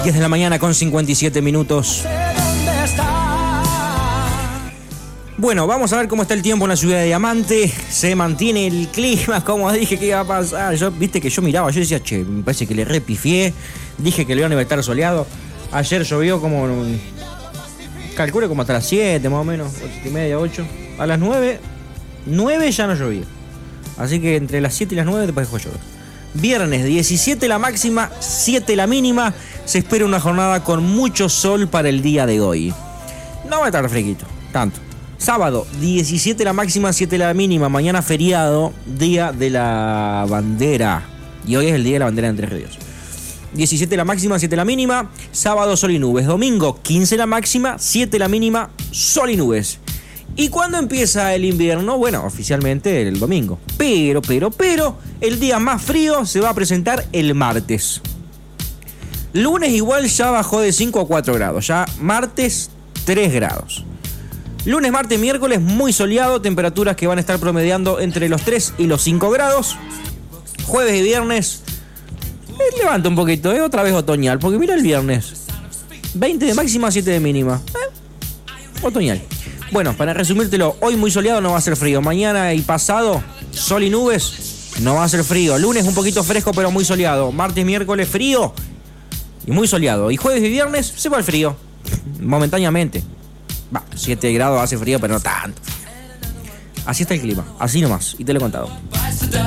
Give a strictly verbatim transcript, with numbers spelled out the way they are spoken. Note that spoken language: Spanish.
diez de la mañana con cincuenta y siete minutos. Bueno, vamos a ver cómo está el tiempo en la ciudad de Diamante. Se mantiene el clima, como dije que iba a pasar. Yo, viste que yo miraba, yo decía, che, me parece que le repifié. Dije que el león iba a estar soleado. Ayer llovió como... Calculo como hasta las siete, más o menos. ocho y media, ocho. A las nueve, nueve ya no llovía. Así que entre las siete y las nueve después dejó llover. Viernes, diecisiete la máxima, siete la mínima. Se espera una jornada con mucho sol para el día de hoy. No va a estar fresquito, tanto. Sábado, diecisiete la máxima, siete la mínima. Mañana feriado, día de la bandera. Y hoy es el día de la bandera de Entre Ríos. diecisiete la máxima, siete la mínima. Sábado, sol y nubes. Domingo, quince la máxima, siete la mínima, sol y nubes. ¿Y cuándo empieza el invierno? Bueno, oficialmente el domingo. Pero, pero, pero, el día más frío se va a presentar el martes. Lunes igual ya bajó de cinco a cuatro grados. Ya martes, tres grados. Lunes, martes, miércoles, muy soleado, temperaturas que van a estar promediando entre los tres y los cinco grados. Jueves y viernes, eh, levanta un poquito, eh, otra vez otoñal, porque mira el viernes. veinte de máxima, siete de mínima. Eh, otoñal. Bueno, para resumírtelo, hoy muy soleado, no va a ser frío. Mañana y pasado, sol y nubes, no va a ser frío. Lunes un poquito fresco, pero muy soleado. Martes, miércoles, frío y muy soleado. Y jueves y viernes, se va el frío, momentáneamente. Va, siete grados hace frío, pero no tanto. Así está el clima, así nomás, y te lo he contado.